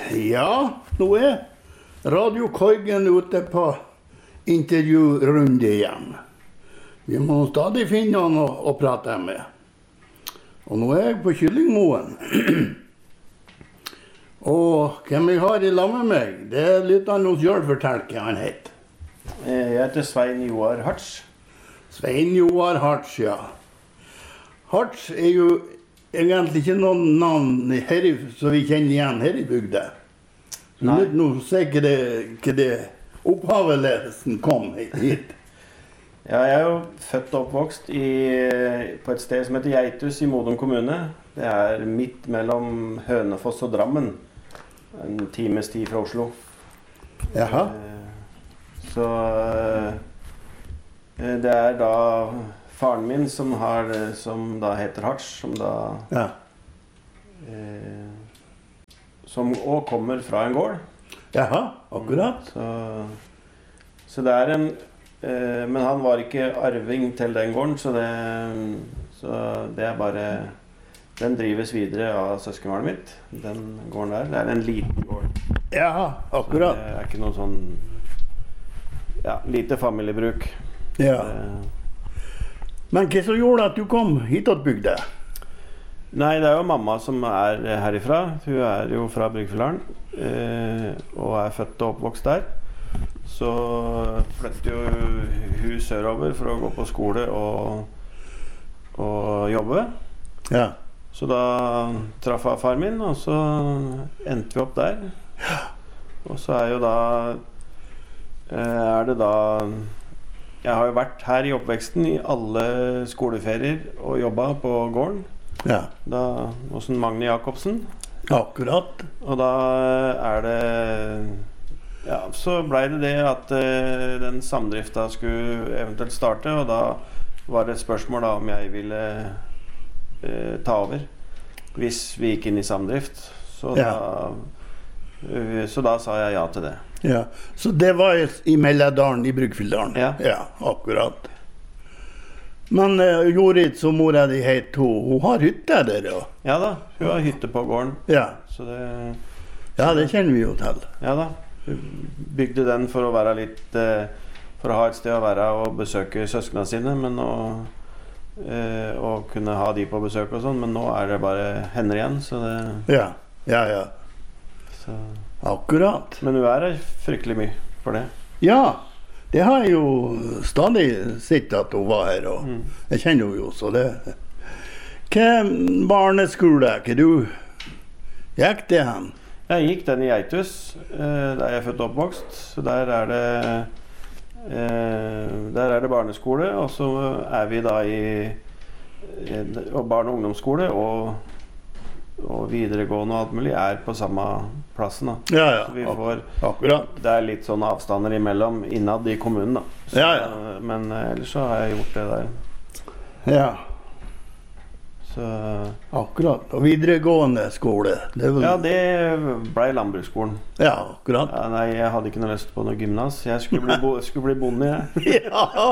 Ja, nå er Radio Korgen ute på intervjurunde igjen. Vi må stadig finne noen å prate med. Og nå er jeg på Kyllingmoen. Og hvem jeg har i lag med meg, det er litt han hos Jørn forteller hva han heter. Jeg heter Svein Joar Hartz. Svein Joar Hartz, ja. Hartz er jo egentlig ikke noen navn her som vi kjenner igjen her i bygda. Nei. Nå ser jeg ikke det opphaveledelsen kom hit. Ja, jeg er jo født og oppvokst på et sted som heter Geitus i Modum kommune. Det er midt mellom Hønefoss og Drammen. En times tid fra Oslo. Jaha. Så det er da faren min som da heter Hartz, som da Ja. som også kommer fra en gård. Jaha, akkurat. Så det er men han var ikke arving til den gården, så det er bare den drives videre av søskenbarnet mitt. Den gården der, det er en liten gård. Jaha, akkurat. Så det er ikke noe sånn lite familiebruk. Ja. Men hva som gjorde at du kom hit til bygda? Nei, det er jo mamma som er herifra. Hun er jo fra Bryggfylland og er født og oppvokst der. Så flyttet jo hun sørover for å gå på skole og jobbe. Ja. Så da traff jeg far min, og så endte vi opp der. Og så er det da jeg har jo vært her i oppveksten i alle skoleferier og jobbet på gården. Ja. Da hos Magne Jacobsen. Akkurat. Og da så ble det at den samdrifta skulle eventuelt starte, og da var det et spørsmål da om jeg ville ta over hvis vi gikk inn i samdrift. Så da sa jeg ja til det. Ja, så det var i Melledalen i Bryggfylland. Ja, akkurat. Men Jorid, som mora di het, hun har hytte der, ja? Ja da, hun har hytte på gården. Ja. Så det kjenner vi jo til. Ja da, hun bygde den for å være for å ha et sted å være og besøke søskene sine, men og kunne ha de på besøk og sånn, men nå er det bare henne igjen, så det... Ja. Så... Akkurat. Men hun er fryktelig mye for det. Ja, det har jeg jo stadig sett at hun var her, og jeg kjenner henne jo, så det... Hva barneskole, hva du gikk det hen? Jeg gikk den i Geitus, der jeg er født og oppvokst, så der er det barneskole, og så er vi da i barne- og ungdomsskole, og videregående og alt mulig er på samme plassen da. Ja, så vi får, akkurat. Det er litt sånne avstander imellom innad i kommunen da. Så, men ellers så har jeg gjort det der. Ja. Så... Akkurat. Og videregående skole? Det det ble landbruksskolen. Ja, akkurat. Ja, nei, jeg hadde ikke noe lyst på noe gymnas. Jeg skulle bli bonde, jeg.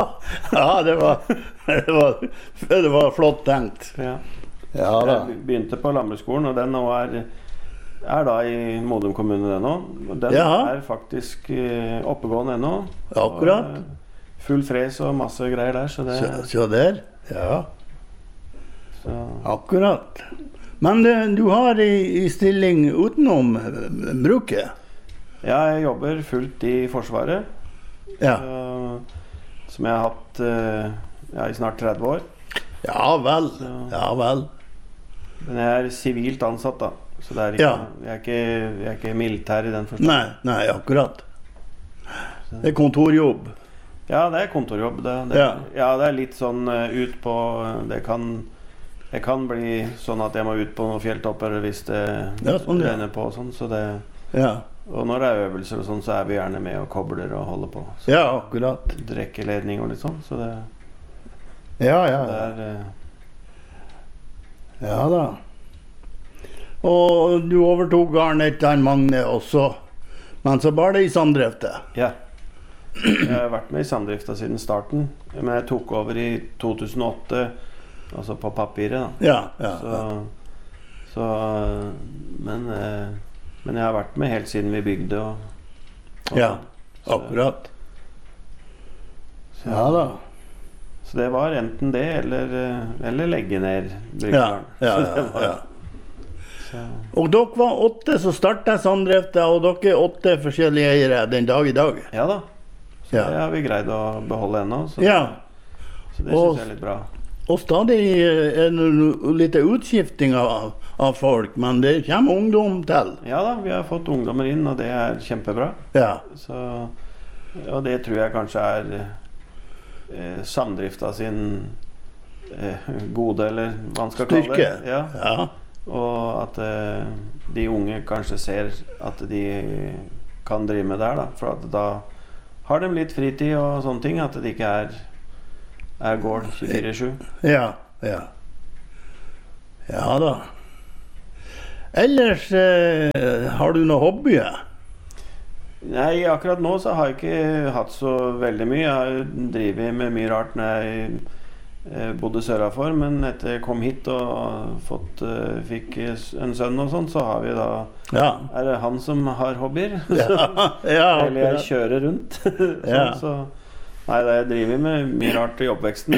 Det var flott tenkt. Ja. Ja, da. Jeg begynte på landbruksskolen, og den nå er da i Modum kommune den nå. Og den er faktisk oppegående ennå. Akkurat. Full fres og masse greier der, så det... Så der, ja. Så. Akkurat. Men du har i stilling utenom bruket? Ja, jeg jobber fullt i Forsvaret. Ja. Som jeg har hatt i snart 30 år. Ja vel. Ja vel. Men jeg er sivilt ansatt da. Så det er ikke, jeg er ikke militær i den forstand. Nei, akkurat. Det er kontorjobb. Ja, det er kontorjobb. Det er litt sånn ut på... Det kan bli sånn at jeg må ut på noen fjelltopper hvis det renner på og sånn. Så det, og når det er øvelser og sånn, så er vi gjerne med og kobler og holder på. Så ja, akkurat. Drekkeledning og litt sånn, så det... Ja. Ja da. Og du overtok gården etter Magne også, men så var det i samdrifta? Ja. Jeg har vært med i samdrifta siden starten, men jeg tok over i 2008, altså på papiret da. Ja. Men Men jeg har vært med helt siden vi bygde. Ja, akkurat. Ja da. Så det var enten det, eller legge ned Bryggdalen. Ja. Og dere var 8 som startet samdriften, og dere er 8 forskjellige eiere den dag i dag. Ja da. Så det har vi greid å beholde ennå. Så det synes jeg er litt bra. Og stadig er det litt utskifting av folk, men det kommer ungdom til. Ja da, vi har fått ungdommer inn, og det er kjempebra. Ja. Og det tror jeg kanskje er samdrifta sin gode, eller hva man skal kalle det. Ja. Og at de unge kanskje ser at de kan drive med det her, da. For at da har de litt fritid og sånne ting, at det ikke er gård 24/7. Ja da. Ellers har du noen hobbyer? Nei, akkurat nå så har jeg ikke hatt så veldig mye. Jeg har drivet med mye rart når jeg bodde sørafor, men etter jeg kom hit og fikk en sønn og sånn, så har vi da er det han som har hobbyer. Eller jeg kjører rundt. Så nei, jeg driver med mye rart i oppveksten.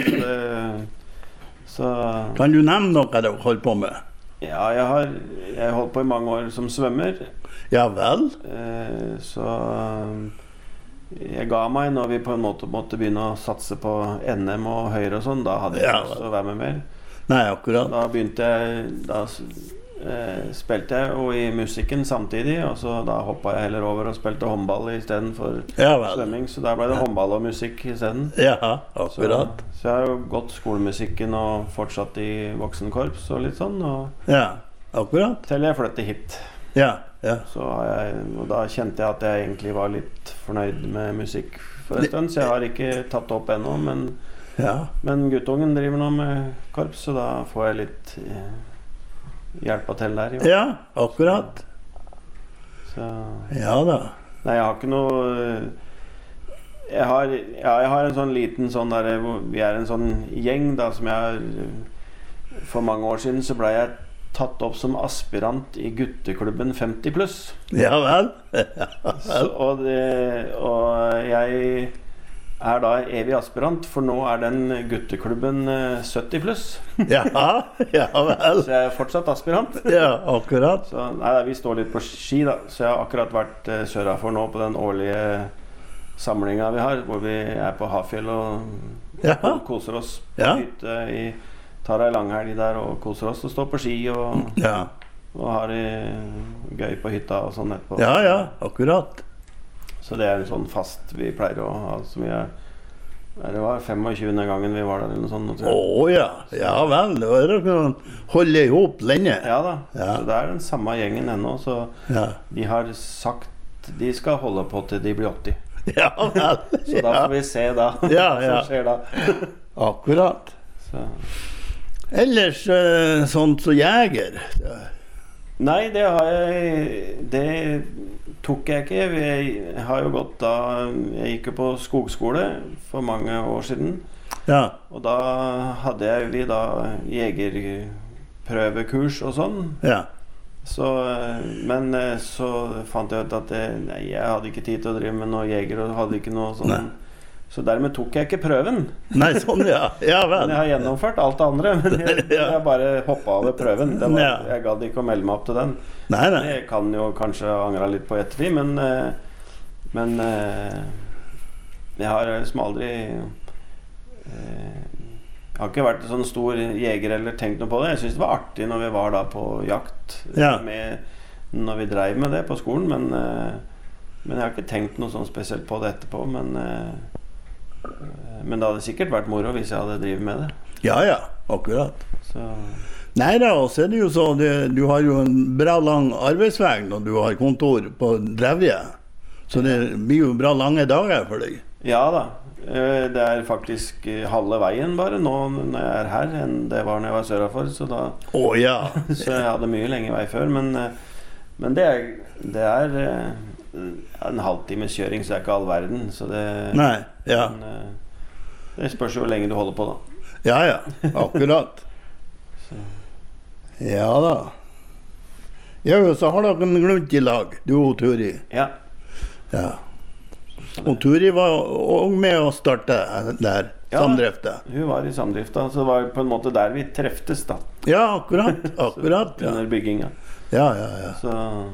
Kan du nevne noe du holder på med? Ja, jeg har holdt på i mange år som svømmer. Ja vel? Så jeg ga meg når vi på en måte måtte begynne å satse på NM og Høyre og sånn. Da hadde jeg ikke lyst til å være med mer. Nei, akkurat. Da begynte jeg spilte jeg jo i musikken samtidig, og så da hoppet jeg heller over og spilte håndball i stedet for svømming, så da ble det håndball og musikk i stedet. Ja, akkurat. Så jeg har jo gått skolemusikken og fortsatt i voksenkorps og litt sånn, og akkurat. Til jeg flyttet hit. Så og da kjente jeg at jeg egentlig var litt fornøyd med musikk for en stund, så jeg har ikke tatt det opp ennå, men guttungen driver nå med korps, så da får jeg litt hjelpa til der. Ja, akkurat. Så. Ja da. Nei, jeg har ikke noe jeg har en sånn liten sånn der, vi er en sånn gjeng da, som for mange år siden så ble jeg tatt opp som aspirant i gutteklubben 50 pluss. Ja vel. Og jeg er da evig aspirant, for nå er den gutteklubben 70 pluss. Ja vel. Så jeg er fortsatt aspirant. Ja, akkurat. Så, nei, vi står litt på ski da, så jeg har akkurat vært sørafor nå på den årlige samlingen vi har, hvor vi er på Hafjell og koser oss på hytte tar ei langhelg der og koser oss og står på ski og har det gøy på hytta og sånn etterpå. Ja, akkurat. Så det er en sånn fast vi pleier å ha, som det var 25. gangen vi var der eller noe sånt. Ja vel, da er det kan holde ihop lenge. Ja da, så det er den samme gjengen ennå, så de har sagt de skal holde på til de blir 80. Ja vel. Så da får vi se da hva som skjer da. Akkurat. Ellers sånt som jeger? Nei, det tok jeg ikke. Jeg har jo gått da jeg gikk jo på skogskole for mange år siden. Og da hadde vi da jegerprøvekurs og sånn. Men så fant jeg ut at jeg hadde ikke tid til å drive med noe jeger og hadde ikke noe sånn. Så dermed tok jeg ikke prøven. Nei, sånn, ja vel. Men jeg har gjennomført alt det andre, men jeg bare hoppet over prøven. Jeg gadd ikke å melde meg opp til den. Nei. Jeg kan jo kanskje angre litt på ettertid, men jeg har liksom aldri jeg har ikke vært en sånn stor jeger eller tenkt noe på det. Jeg synes det var artig når vi var da på jakt når vi drev med det på skolen, men jeg har ikke tenkt noe sånn spesielt på det etterpå, men det hadde sikkert vært moro hvis jeg hadde drivet med det. Ja, akkurat. Nei da, og så er det jo så du har jo en bra lang arbeidsvei når du har kontor på Drevje, så det blir jo bra lange dager for deg. Ja da, det er faktisk halve veien bare nå når jeg er her enn det var når jeg var sørafor, så da så jeg hadde mye lenge vei før, men det er en halvtimes kjøring, så det er ikke all verden, så det det spørs jo hvor lenge du holder på da. Akkurat. Ja da. Ja, så har dere en glunt i lag, du og Turi. Ja. Ja. Og Turi var også med å starte der, samdrifta. Ja, hun var i samdrifta, så det var på en måte der vi treftes da. Ja, akkurat. Under bygginga. Ja. Så,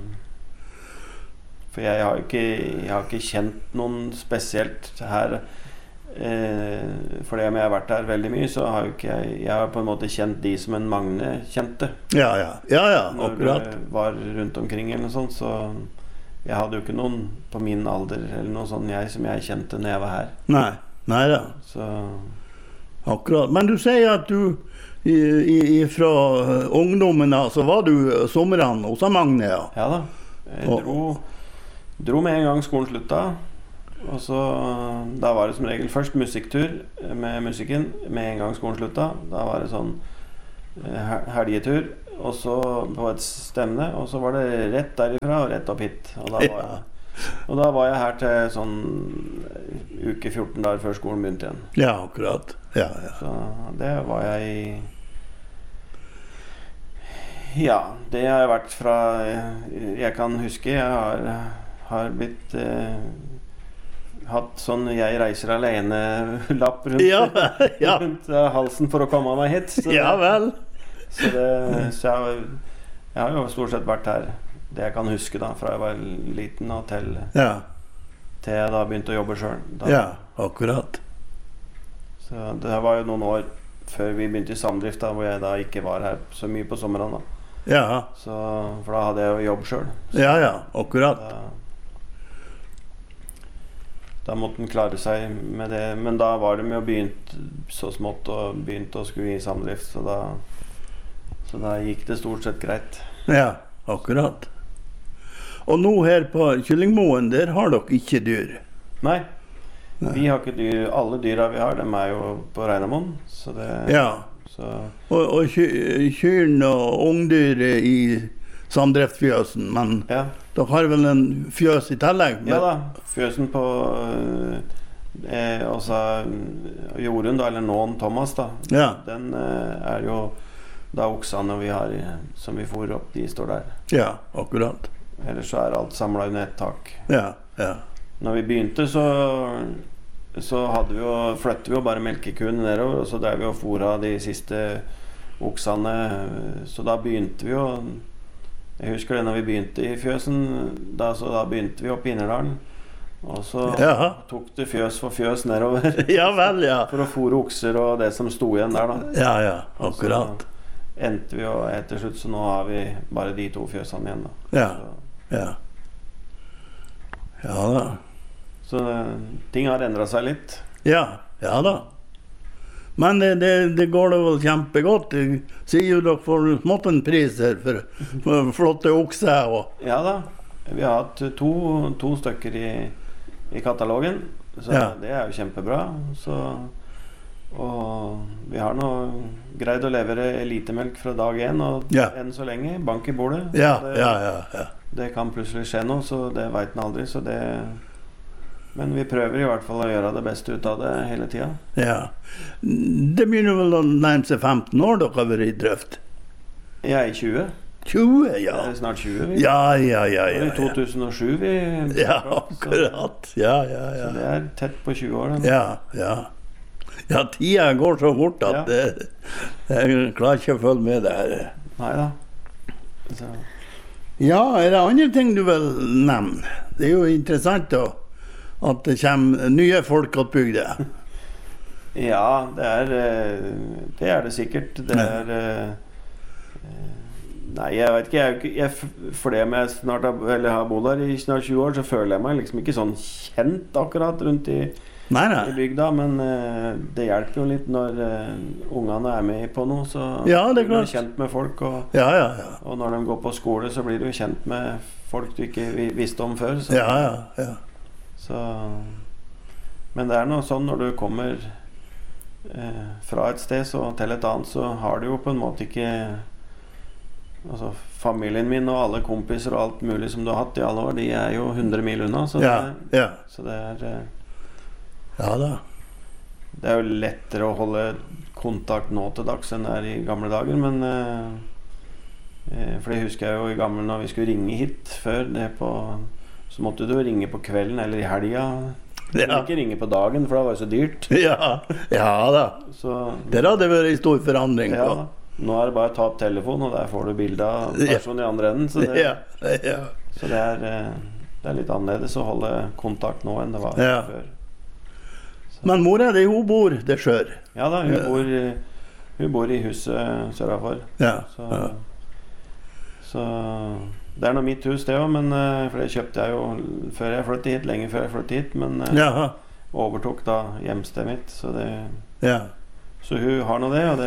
for jeg har ikke kjent noen spesielt her, fordi om jeg har vært der veldig mye, så har jeg har på en måte kjent de som en Magne kjente. Ja, akkurat. Når det var rundt omkring eller noe sånt, så jeg hadde jo ikke noen på min alder eller noe sånt som jeg kjente når jeg var her. Nei da. Så akkurat. Men du sier at du fra ungdommen da, så var du sommeren hos Magne, ja? Ja da. Jeg dro med en gang skolen slutta. Og så da var det som regel først musikktur med musikken med en gang skolen slutta. Da var det sånn helgetur, og så på et stevne, og så var det rett derifra og rett opp hit. Og da var jeg her til sånn uke 14 dager før skolen begynte igjen. Ja, akkurat. Ja. Så det var jeg i. Ja, det har jeg vært fra jeg kan huske. Jeg har blitt hatt sånn 'jeg reiser alene'-lapp rundt halsen for å komme meg hit. Ja vel. Så jeg har jo stort sett vært her det jeg kan huske da, fra jeg var liten og til jeg da begynte å jobbe selv. Ja, akkurat. Så det var jo noen år før vi begynte i samdrift da, hvor jeg da ikke var her så mye på sommeren da. Ja. For da hadde jeg jo jobb selv. Ja, akkurat. Da måtte den klare seg med det, men da var de jo begynt så smått og begynte å skulle i samdrift, så da gikk det stort sett greit. Ja, akkurat. Og nå her på Kyllingmoen, der har dere ikke dyr? Nei. Vi har ikke dyr. Alle dyra vi har, de er jo på Reinamoen. Så det, Og kyrne og ungdyr i samdriftfjøsen, men dere har vel en fjøs i tillegg? Ja da, fjøsen på også Jorunn da, eller Nån Thomas da. Den jo da oksene vi har som vi får opp, de står der. Ja, akkurat. Ellers så alt samlet under et tak. Ja. Når vi begynte så flyttet vi jo bare melkekuene nedover, og så drev vi og fôret de siste oksene. Så da begynte vi jo. Jeg husker det når vi begynte i fjøsen, da begynte vi opp i Innerdalen. Og så tok det fjøs for fjøs nedover. Ja vel, ja. For å fôre okser og det som sto igjen der da. Ja, akkurat. Så endte vi jo etter slutt, så nå har vi bare de 2 fjøsene igjen da. Ja da. Så ting har endret seg litt. Ja da. Men det går da vel kjempegodt. Jeg sier jo dere får smått en pris her for flotte okser. Ja da. Vi har hatt to stykker i katalogen, så det jo kjempebra. Og vi har nå greid å levere elitemelk fra dag 1, og enn så lenge, bank i bordet. Det kan plutselig skje noe, så det vet en aldri. Men vi prøver i hvert fall å gjøre det beste ut av det hele tiden. Ja. Det begynner vel å nærme seg 15 år dere har vært i drift? Jeg er 20. 20, ja. Det snart 20 vi. Ja. Det i 2007 vi. Ja, akkurat. Ja. Så det tett på 20 år. Ja, tida går så fort at jeg klarer ikke å følge med det her. Neida. Ja, det andre ting du vil nevne? Det jo interessant at det kommer nye folk til bygda. Ja, det det sikkert. Nei, jeg vet ikke. Fordi om jeg snart har bodd her i snart 20 år, så føler jeg meg liksom ikke sånn kjent akkurat rundt i bygda, men det hjelper jo litt når ungene med på noe, så blir du kjent med folk, og når de går på skole, så blir du kjent med folk du ikke visste om før. Så, men det noe sånn når du kommer fra et sted til et annet, så har du jo på en måte ikke familien min og alle kompiser og alt mulig som du har hatt i alle år, de jo 100 mil unna, så det ja da. Det jo lettere å holde kontakt nå til dags enn det i gamle dager, men For det husker jeg jo i gammel når vi skulle ringe hit før så måtte du ringe på kvelden eller i helga. Du kunne ikke ringe på dagen, for det var jo så dyrt. Ja da. Det hadde vært en stor forandring på. Ja, nå er det bare å ta opp telefonen, og der får du bilder av personen i andre enden. Så det er litt annerledes å holde kontakt nå enn det var før. Så. Men mora di, hun bor det sjøl? Ja da, hun bor i huset sørafor. Så det er nå mitt hus det også, men for det kjøpte jeg jo før jeg flyttet hit, lenge før jeg flyttet hit, men overtok da hjemstedet mitt, så hun har nå det, og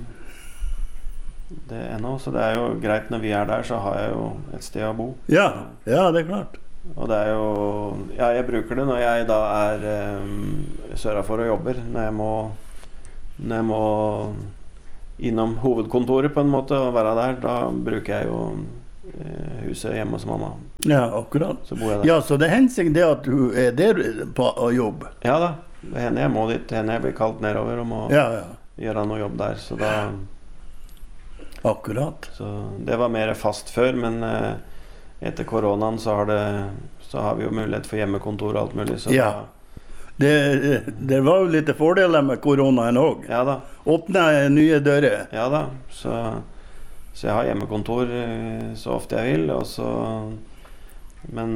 det er ennå, så det er jo greit når vi er der, så har jeg jo et sted å bo. Ja, det er klart. Og det er jo, jeg bruker det når jeg da er sørafor og jobber, når jeg må innom hovedkontoret på en måte og være der, da bruker jeg jo huset hjemme hos mamma. Ja, akkurat. Så bor jeg der. Ja, så det hender seg det at du er der på å jobbe? Ja da, det hender jeg må dit, det hender jeg blir kalt nedover og må gjøre noe jobb der, så da... Akkurat. Så det var mer fast før, men etter koronaen så har vi jo mulighet for hjemmekontor og alt mulig, så det var jo litt fordeler med koronaen også. Ja da. Åpne nye dører. Ja da, så jeg har hjemmekontor så ofte jeg vil, og så men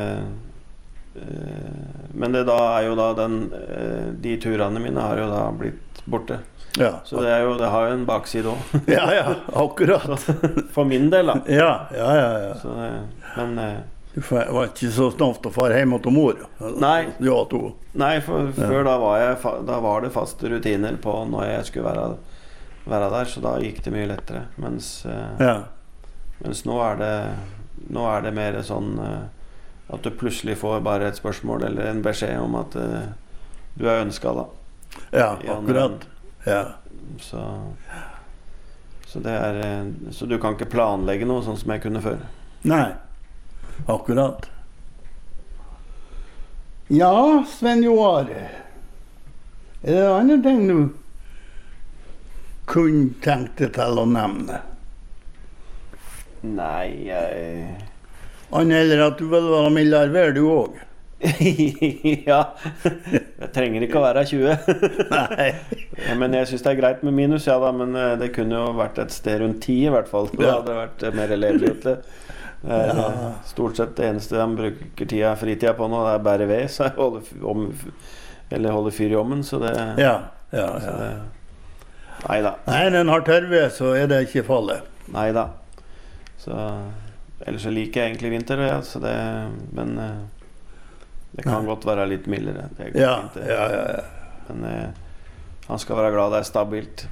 det da er jo da de turene mine har jo da blitt borte. Så det har jo en bakside også. Ja, akkurat. For min del da. Ja. Så, men du var ikke så snart å fare hjemme til mor? Nei. Nei, for før da var det faste rutiner på når jeg skulle være der, så da gikk det mye lettere. Mens nå er det mer sånn at du plutselig får bare et spørsmål eller en beskjed om at du er ønsket da. Ja, akkurat. Så det så du kan ikke planlegge noe sånn som jeg kunne før. Nei, akkurat. Ja, Sven Joar, er det andre ting du kunne tenkt deg til å nevne? Nei, eller at du vil være milliardær du også? Ja, jeg trenger ikke å være 20. Nei. Men jeg synes det er greit med minus, ja da, men det kunne jo vært et sted rundt 10 i hvert fall. Det hadde vært mer levelig ut det. Stort sett det eneste de bruker fritida på nå, det er bære ved, så jeg holder fyr i ommen, så det... Så det neida. Nei, den har tørve, så er det ikke fallet. Neida. Så ellers så liker jeg egentlig vinter, så det, men det kan godt være litt mildere. Men han skal være glad det er stabilt.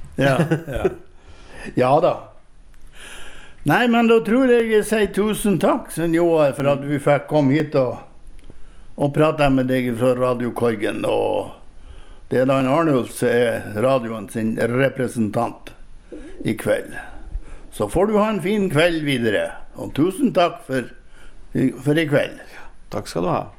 Ja da. Nei, men da tror jeg sier tusen takk, Sven Joar, for at vi fikk komme hit og prate med deg fra Radio Korgen, og det er Dan Arnulf som er radioen sin representant i kveld. Så får du ha en fin kveld videre, og tusen takk for i kveld. Takk skal du ha.